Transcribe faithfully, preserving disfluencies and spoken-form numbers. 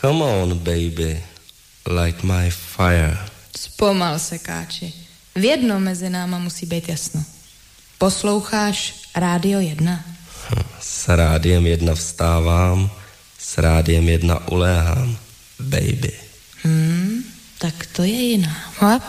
Come on, baby, light my fire. Zpomal se, káči. V jednom mezi náma musí být jasno. Posloucháš Rádio jedna? S Rádiem jedna vstávám, s Rádiem jedna uléhám, baby. Hmm, tak to je jiná.